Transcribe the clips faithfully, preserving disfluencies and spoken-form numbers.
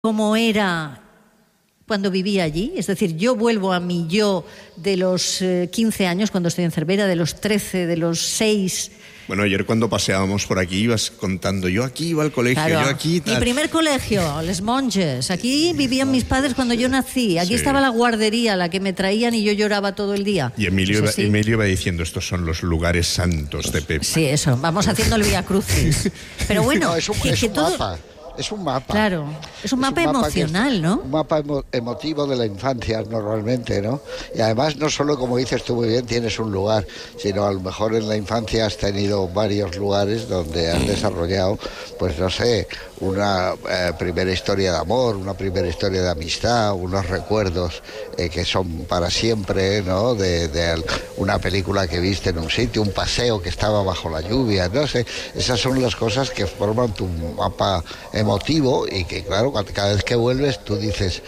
cómo era cuando vivía allí? Es decir, yo vuelvo a mi yo de los eh, quince años, cuando estoy en Cervera, de los trece, de los seis... Bueno, ayer cuando paseábamos por aquí ibas contando, yo aquí iba al colegio, claro. yo aquí... Tal. Mi primer colegio, Les Monges. Aquí vivían mis padres cuando yo nací. Aquí sí. estaba la guardería, la que me traían y yo lloraba todo el día. Y Emilio, iba, Emilio iba diciendo, estos son los lugares santos de Pepa. Sí, eso, vamos haciendo el Vía Crucis. Pero bueno, no, es un, que, es que un todo... mapa. Es un mapa. Claro, es un es mapa, un mapa emocional, es, ¿no? Un mapa emo emotivo de la infancia, normalmente, ¿no? Y además, no solo, como dices tú muy bien, tienes un lugar, sino a lo mejor en la infancia has tenido varios lugares donde has desarrollado, pues no sé, una eh, primera historia de amor, una primera historia de amistad, unos recuerdos eh, que son para siempre, ¿no? De, de una película que viste en un sitio, un paseo que estaba bajo la lluvia, no sé. Esas son las cosas que forman tu mapa emotivo y que, claro, cada vez que vuelves tú dices,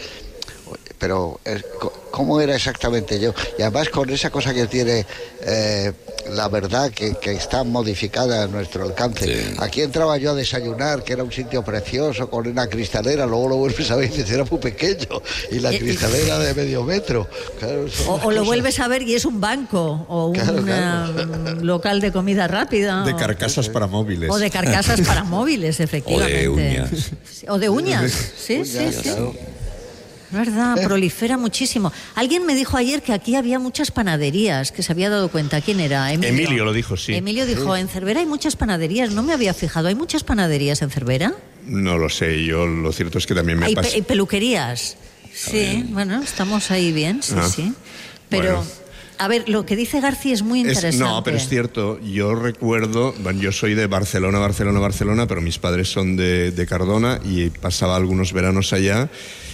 pero ¿cómo era exactamente yo? Y además con esa cosa que tiene eh, la verdad que, que está modificada a nuestro alcance. Sí. Aquí entraba yo a desayunar, que era un sitio precioso, con una cristalera, luego lo vuelves a ver y dices, era muy pequeño, y la cristalera de medio metro. Claro, o o lo vuelves a ver y es un banco, o un claro, claro. local de comida rápida. De carcasas o, para móviles. O de carcasas para móviles, efectivamente. O de uñas. O de uñas, sí, uñas, sí, sí. Claro. ¿Verdad? Prolifera muchísimo. Alguien me dijo ayer que aquí había muchas panaderías, que se había dado cuenta. ¿Quién era? Emilio, Emilio lo dijo, sí. Emilio dijo, sí. en Cervera hay muchas panaderías. No me había fijado. ¿Hay muchas panaderías en Cervera? No lo sé. Yo lo cierto es que también me hay pasa. Pe peluquerías. Sí, bueno, estamos ahí bien, sí, ah, sí. Pero... Bueno. A ver, lo que dice García es muy interesante. Es, no, pero es cierto. Yo recuerdo, bueno, yo soy de Barcelona, Barcelona, Barcelona, pero mis padres son de, de Cardona y pasaba algunos veranos allá.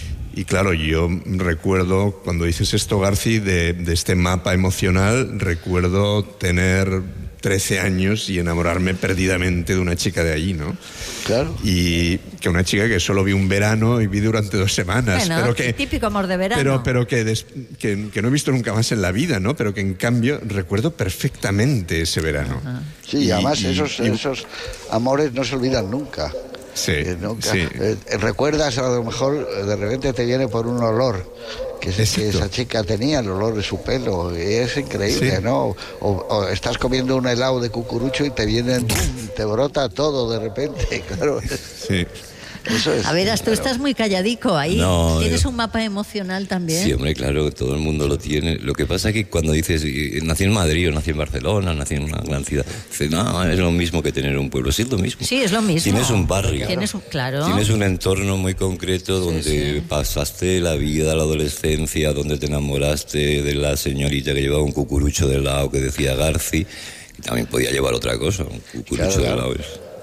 Y claro, yo recuerdo, cuando dices esto, Garci, de, de este mapa emocional, recuerdo tener trece años y enamorarme perdidamente de una chica de allí, ¿no? Claro. Y que una chica que solo vi un verano y vi durante dos semanas. Bueno, pero que, típico amor de verano. Pero, pero que, des, que, que no he visto nunca más en la vida, ¿no? Pero que en cambio recuerdo perfectamente ese verano. Ajá. Sí, y además y, esos, y, esos amores no se olvidan nunca. Sí, eh, nunca. sí. Eh, recuerdas, a lo mejor de repente te viene por un olor que, que esa chica tenía, el olor de su pelo, y es increíble, sí. ¿no? O, o estás comiendo un helado de cucurucho y te vienen, te brota todo de repente, claro. Sí. Eso es, a ver, tú claro. estás muy calladico ahí. No, ¿tienes yo... un mapa emocional también? Sí, hombre, claro, todo el mundo lo tiene. Lo que pasa es que cuando dices, nací en Madrid o nací en Barcelona, nací en una gran ciudad, dices, no, es lo mismo que tener un pueblo. Sí, es lo mismo. Sí, es lo mismo. Tienes un barrio. Tienes un, claro. Tienes un entorno muy concreto donde sí, sí. pasaste la vida, la adolescencia, donde te enamoraste de la señorita que llevaba un cucurucho de helado que decía Garci, que también podía llevar otra cosa, un cucurucho claro, de helado.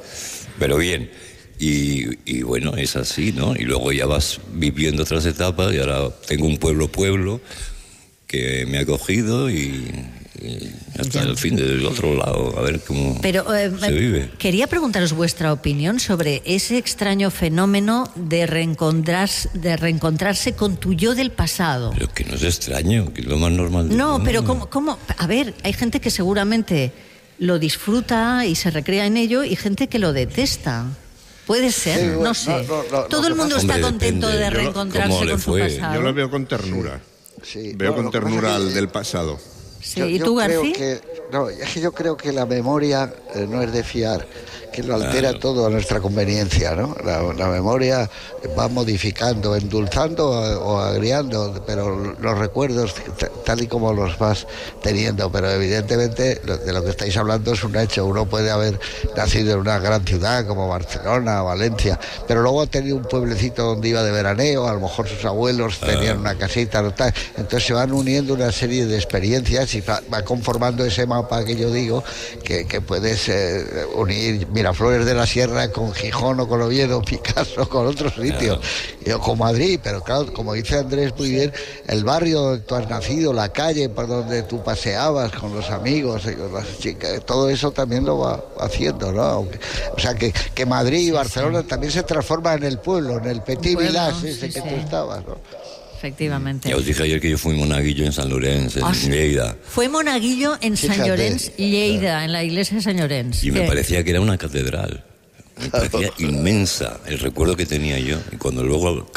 Pero bien. Y, y bueno, es así, ¿no? Y luego ya vas viviendo otras etapas y ahora tengo un pueblo pueblo que me ha acogido y, y hasta el fin del otro lado, a ver cómo Pero, eh, se vive. Quería preguntaros vuestra opinión sobre ese extraño fenómeno de reencontrarse, de reencontrarse con tu yo del pasado. Pero que no es extraño, que es lo más normal del No, mundo. pero ¿cómo, cómo? A ver, hay gente que seguramente lo disfruta y se recrea en ello y gente que lo detesta. Puede ser, sí, no sé. No, no, no, Todo no, el mundo está hombre, contento depende. de reencontrarse con su pasado. Yo lo veo con ternura. Sí, veo no, con ternura al del pasado. Sí, yo, ¿y tú, García? No, es que yo creo que la memoria eh, no es de fiar, que lo altera claro. todo a nuestra conveniencia, ¿no? La, la memoria va modificando, endulzando o agriando, pero los recuerdos tal y como los vas teniendo, pero evidentemente de lo que estáis hablando es un hecho. Uno puede haber nacido en una gran ciudad como Barcelona, Valencia, pero luego ha tenido un pueblecito donde iba de veraneo, a lo mejor sus abuelos tenían uh. una casita, tal. Entonces se van uniendo una serie de experiencias y va, va conformando ese mapa que yo digo, que, que puedes eh, unir Miraflores de la Sierra con Gijón o con Oviedo, Picasso con otros sitios, uh. o con Madrid, pero claro, como dice Andrés muy bien, el barrio donde tú has nacido, la calle por donde tú paseabas con los amigos y con las chicas, todo eso también lo va haciendo, ¿no? O sea que, que Madrid y Barcelona sí, sí. también se transforma en el pueblo, en el petit bueno, village ese sí, que sí. tú estabas, ¿no? Efectivamente. Ya os dije ayer que yo fui monaguillo en San Llorenç, en oh, sí. Lleida. Fue monaguillo en San Llorenç, Lleida, en la iglesia de San Llorenç. Y me parecía que era una catedral. Me parecía inmensa el recuerdo que tenía yo. Y cuando luego